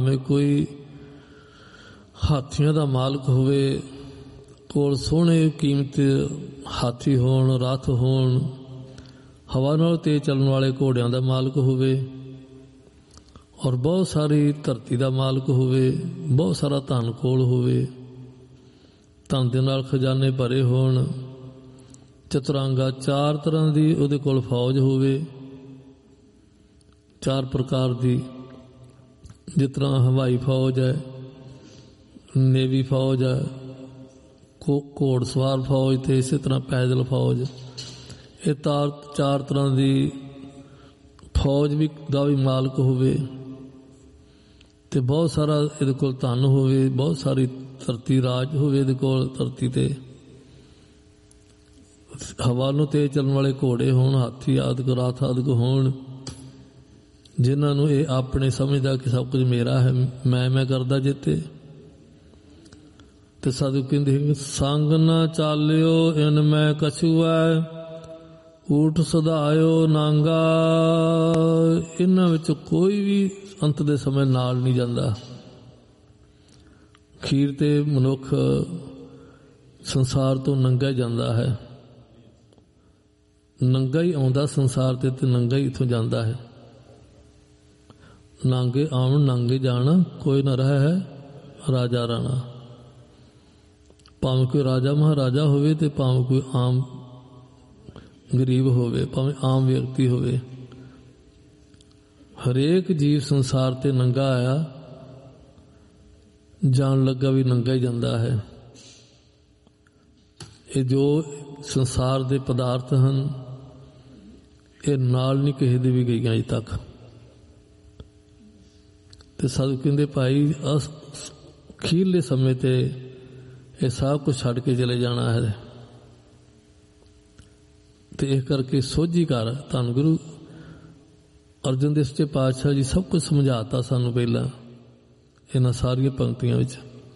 ਭਾਵੇਂ ਕੋਈ ਹਾਥੀਆਂ ਦਾ ਮਾਲਕ ਹੋਵੇ, ਕੋਲ ਸੋਹਣੇ ਕੀਮਤ ਹਾਥੀ ਹੋਣ, ਰੱਥ ਹੋਣ, ਹਵਾ ਨਾਲ ਤੇਜ਼ ਚੱਲਣ ਵਾਲੇ ਘੋੜਿਆਂ ਦਾ ਮਾਲਕ ਹੋਵੇ, ਔਰ ਬਹੁਤ ਸਾਰੀ ਧਰਤੀ ਦਾ ਮਾਲਕ ਹੋਵੇ, ਬਹੁਤ ਸਾਰਾ ਧਨ ਕੋਲ ਹੋਵੇ, ਧਨ ਦੇ ਨਾਲ ਖਜ਼ਾਨੇ ਭਰੇ ਹੋਣ, ਚਤੁਰਾਂਗਾ 4 ਤਰ੍ਹਾਂ ਦੀ ਉਹਦੇ ਕੋਲ ਫੌਜ ਹੋਵੇ, 4 ਪ੍ਰਕਾਰ ਦੀ, ਜਿਸ ਤਰ੍ਹਾਂ ਹਵਾਈ ਫੌਜ ਹੈ, ਨੇਵੀ ਫੌਜ ਹੈ, ਘੋੜ ਸਵਾਰ ਫੌਜ, ਅਤੇ ਇਸੇ ਤਰ੍ਹਾਂ ਪੈਦਲ ਫੌਜ। ਇਹ 4 ਤਰ੍ਹਾਂ ਦੀ ਫੌਜ ਦਾ ਵੀ ਮਾਲਕ ਹੋਵੇ, ਅਤੇ ਬਹੁਤ ਸਾਰਾ ਇਹਦੇ ਕੋਲ ਧਨ ਹੋਵੇ, ਬਹੁਤ ਸਾਰੀ ਧਰਤੀ ਰਾਜ ਹੋਵੇ ਇਹਦੇ ਕੋਲ, ਧਰਤੀ 'ਤੇ ਹਵਾ ਨੂੰ ਤੇਜ਼ ਚੱਲਣ ਵਾਲੇ ਘੋੜੇ ਹੋਣ, ਹਾਥੀ ਆਦਿਕ, ਰੱਥ ਆਦਿਕ ਹੋਣ, ਜਿਨ੍ਹਾਂ ਨੂੰ ਇਹ ਆਪਣੇ ਸਮਝਦਾ ਕਿ ਸਭ ਕੁਝ ਮੇਰਾ ਹੈ, ਮੈਂ ਕਰਦਾ ਜਿੱਤੇ। ਤੇ ਸਾਧੂ ਕਹਿੰਦੇ ਸੰਗ ਨਾ ਚਾਲਿਓ ਇਨ ਮੈਂ ਕਛੂਐ, ਊਠ ਸਧਾਇਓ ਨਾਂਗਾ। ਇਹਨਾਂ ਵਿੱਚ ਕੋਈ ਵੀ ਅੰਤ ਦੇ ਸਮੇਂ ਨਾਲ ਨਹੀਂ ਜਾਂਦਾ। ਅਖੀਰ ਤੇ ਮਨੁੱਖ ਸੰਸਾਰ ਤੋਂ ਨੰਗਾ ਜਾਂਦਾ ਹੈ, ਨੰਗਾ ਹੀ ਆਉਂਦਾ ਸੰਸਾਰ ਤੇ ਨੰਗਾ ਹੀ ਇੱਥੋਂ ਜਾਂਦਾ ਹੈ। ਨਾਂਗੇ ਆਉਣ ਨਾਂਗੇ ਜਾਣ, ਕੋਈ ਨਾ ਰਿਹਾ ਹੈ ਰਾਜਾ ਰਾਣਾ। ਭਾਵੇਂ ਕੋਈ ਰਾਜਾ ਮਹਾਰਾਜਾ ਹੋਵੇ ਤੇ ਭਾਵੇਂ ਕੋਈ ਆਮ ਗਰੀਬ ਹੋਵੇ, ਭਾਵੇਂ ਆਮ ਵਿਅਕਤੀ ਹੋਵੇ, ਹਰੇਕ ਜੀਵ ਸੰਸਾਰ ਤੇ ਨੰਗਾ ਆਇਆ, ਜਾਣ ਲੱਗਾ ਵੀ ਨੰਗਾ ਹੀ ਜਾਂਦਾ ਹੈ। ਇਹ ਜੋ ਸੰਸਾਰ ਦੇ ਪਦਾਰਥ ਹਨ, ਇਹ ਨਾਲ ਨਹੀਂ ਕਿਸੇ ਦੇ ਵੀ ਗਈਆਂ ਅਜੇ ਤੱਕ। ਤੇ ਸਾਧੂ ਕਹਿੰਦੇ ਭਾਈ ਅਖੀਰਲੇ ਸਮੇਂ ਤੇ ਇਹ ਸਭ ਕੁਝ ਛੱਡ ਕੇ ਚਲੇ ਜਾਣਾ ਹੈ। ਤੇ ਇਸ ਕਰਕੇ ਸੋਝੀ ਕਰ। ਧੰਨ ਗੁਰੂ ਅਰਜਨ ਦੇਵ ਸੱਚੇ ਪਾਤਸ਼ਾਹ ਜੀ ਸਭ ਕੁਝ ਸਮਝਾਤਾ ਸਾਨੂੰ ਪਹਿਲਾਂ ਇਹਨਾਂ ਸਾਰੀਆਂ ਪੰਕਤੀਆਂ ਵਿੱਚ,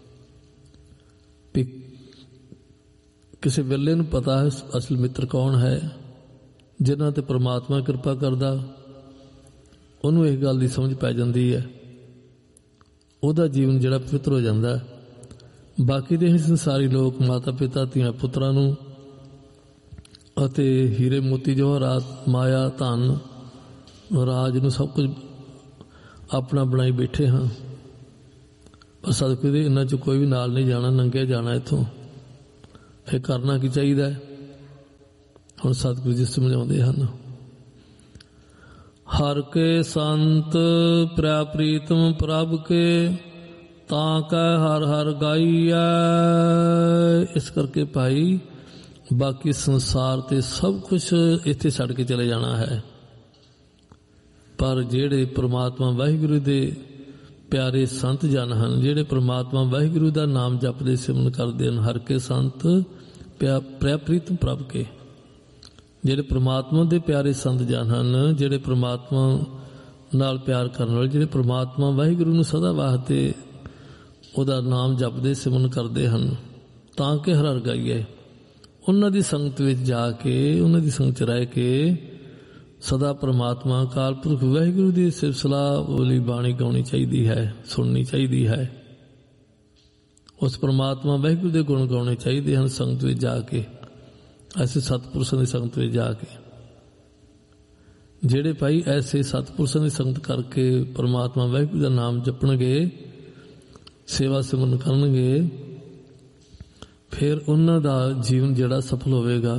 ਵੀ ਕਿਸੇ ਵੇਲੇ ਨੂੰ ਪਤਾ ਹੈ ਅਸਲ ਮਿੱਤਰ ਕੌਣ ਹੈ। ਜਿਨ੍ਹਾਂ ਤੇ ਪ੍ਰਮਾਤਮਾ ਕਿਰਪਾ ਕਰਦਾ ਉਹਨੂੰ ਇਸ ਗੱਲ ਦੀ ਸਮਝ ਪੈ ਜਾਂਦੀ ਹੈ, ਉਹਦਾ ਜੀਵਨ ਜਿਹੜਾ ਪਵਿੱਤਰ ਹੋ ਜਾਂਦਾ। ਬਾਕੀ ਦੇ ਸੰਸਾਰੀ ਲੋਕ ਮਾਤਾ ਪਿਤਾ, ਧੀਆਂ ਪੁੱਤਰਾਂ ਨੂੰ ਅਤੇ ਹੀਰੇ ਮੋਤੀ ਜਵਾਹਰਾਤ, ਮਾਇਆ, ਧਨ, ਰਾਜ ਨੂੰ ਸਭ ਕੁਝ ਆਪਣਾ ਬਣਾਈ ਬੈਠੇ ਹਾਂ। ਪਰ ਸਦਕੇ ਦੇ ਇਹਨਾਂ 'ਚ ਕੋਈ ਵੀ ਨਾਲ ਨਹੀਂ ਜਾਣਾ, ਨੰਗੇ ਜਾਣਾ ਇੱਥੋਂ। ਫਿਰ ਕਰਨਾ ਕੀ ਚਾਹੀਦਾ ਹੈ? ਹੁਣ ਸਤਿਗੁਰੂ ਜੀ ਸਮਝਾਉਂਦੇ ਹਨ। ਹਰ ਕੇ ਸੰਤ ਪ੍ਰਿਆ ਪ੍ਰੀਤਮ ਪ੍ਰਭ ਕੇ, ਤਾਂ ਕਹਿ ਹਰ ਹਰ ਗਾਈਐ। ਇਸ ਕਰਕੇ ਭਾਈ ਬਾਕੀ ਸੰਸਾਰ ਤੇ ਸਭ ਕੁਛ ਇੱਥੇ ਛੱਡ ਕੇ ਚਲੇ ਜਾਣਾ ਹੈ, ਪਰ ਜਿਹੜੇ ਪ੍ਰਮਾਤਮਾ ਵਾਹਿਗੁਰੂ ਦੇ ਪਿਆਰੇ ਸੰਤ ਜਨ ਹਨ, ਜਿਹੜੇ ਪ੍ਰਮਾਤਮਾ ਵਾਹਿਗੁਰੂ ਦਾ ਨਾਮ ਜਪਦੇ ਸਿਮਰਨ ਕਰਦੇ ਹਨ, ਹਰ ਕੇ ਸੰਤ ਪ੍ਰਿਆ ਪ੍ਰੀਤਮ ਪ੍ਰਭ ਕੇ, ਜਿਹੜੇ ਪ੍ਰਮਾਤਮਾ ਦੇ ਪਿਆਰੇ ਸੰਤ ਜਨ ਹਨ, ਜਿਹੜੇ ਪ੍ਰਮਾਤਮਾ ਨਾਲ ਪਿਆਰ ਕਰਨ ਵਾਲੇ, ਜਿਹੜੇ ਪ੍ਰਮਾਤਮਾ ਵਾਹਿਗੁਰੂ ਨੂੰ ਸਦਾ ਵਾਸਤੇ ਉਹਦਾ ਨਾਮ ਜਪਦੇ ਸਿਮਰਨ ਕਰਦੇ ਹਨ, ਤਾਂ ਕਿ ਹਰ ਹਰ ਗਾਈਏ। ਉਹਨਾਂ ਦੀ ਸੰਗਤ ਵਿੱਚ ਜਾ ਕੇ, ਉਹਨਾਂ ਦੀ ਸੰਗਤ 'ਚ ਰਹਿ ਕੇ ਸਦਾ ਪ੍ਰਮਾਤਮਾ ਅਕਾਲ ਪੁਰਖ ਵਾਹਿਗੁਰੂ ਦੀ ਸਿਫਤ ਸਲਾਹ ਵਾਲੀ ਬਾਣੀ ਗਾਉਣੀ ਚਾਹੀਦੀ ਹੈ, ਸੁਣਨੀ ਚਾਹੀਦੀ ਹੈ। ਉਸ ਪ੍ਰਮਾਤਮਾ ਵਾਹਿਗੁਰੂ ਦੇ ਗੁਣ ਗਾਉਣੇ ਚਾਹੀਦੇ ਹਨ ਸੰਗਤ ਵਿੱਚ ਜਾ ਕੇ, ਐਸੇ ਸਤਿਪੁਰਸ਼ਾਂ ਦੀ ਸੰਗਤ ਵਿੱਚ ਜਾ ਕੇ। ਜਿਹੜੇ ਭਾਈ ਐਸੇ ਸਤਿਪੁਰਸ਼ਾਂ ਦੀ ਸੰਗਤ ਕਰਕੇ ਪ੍ਰਮਾਤਮਾ ਵਾਹਿਗੁਰੂ ਦਾ ਨਾਮ ਜਪਣਗੇ, ਸੇਵਾ ਸਿਮਰਨ ਕਰਨਗੇ, ਫਿਰ ਉਹਨਾਂ ਦਾ ਜੀਵਨ ਜਿਹੜਾ ਸਫਲ ਹੋਵੇਗਾ।